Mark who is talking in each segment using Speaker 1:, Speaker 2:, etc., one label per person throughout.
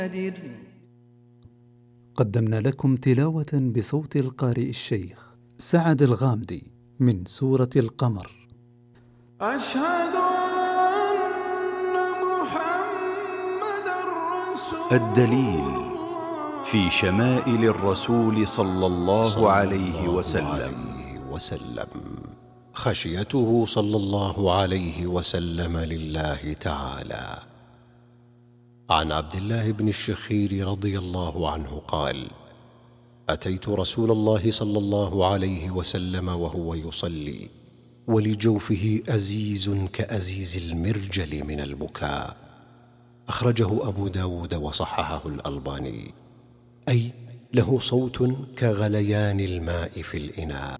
Speaker 1: قدمنا لكم تلاوة بصوت القارئ الشيخ سعد الغامدي من سورة القمر.
Speaker 2: أشهد أن محمدًا رسول
Speaker 3: الدليل في شمائل الرسول صلى الله عليه وسلم.
Speaker 4: خشيته صلى الله عليه وسلم لله تعالى. عن عبد الله بن الشخير رضي الله عنه قال: أتيت رسول الله صلى الله عليه وسلم وهو يصلي ولجوفه أزيز كأزيز المرجل من البكاء. أخرجه أبو داود وصححه الألباني، أي له صوت كغليان الماء في الإناء.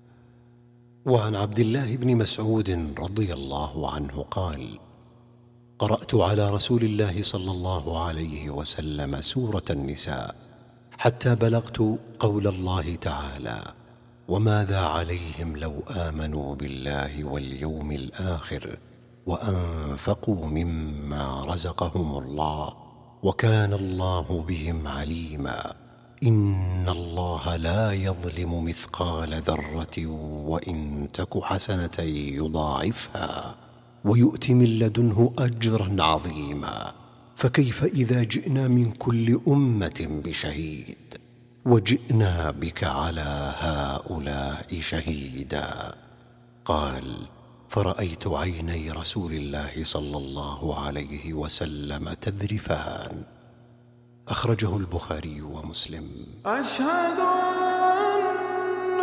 Speaker 4: وعن عبد الله بن مسعود رضي الله عنه قال: قرأت على رسول الله صلى الله عليه وسلم سورة النساء حتى بلغت قول الله تعالى: وماذا عليهم لو آمنوا بالله واليوم الآخر وأنفقوا مما رزقهم الله وكان الله بهم عليما. إن الله لا يظلم مثقال ذرة وإن تك حسنة يضاعفها ويؤت من لدنه أجرا عظيما. فكيف إذا جئنا من كل أمة بشهيد وجئنا بك على هؤلاء شهيدا؟ قال: فرأيت عيني رسول الله صلى الله عليه وسلم تذرفان. أخرجه البخاري ومسلم.
Speaker 2: أشهد أن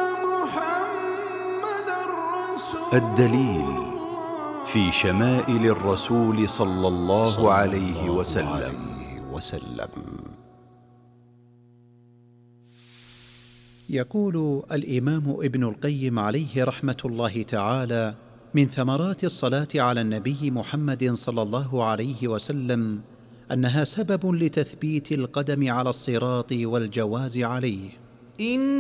Speaker 2: محمدًا رسول
Speaker 3: الدليل في شمائل الرسول صلى الله عليه وسلم.
Speaker 5: يقول الإمام ابن القيم عليه رحمة الله تعالى: من ثمرات الصلاة على النبي محمد صلى الله عليه وسلم أنها سبب لتثبيت القدم على الصراط والجواز عليه.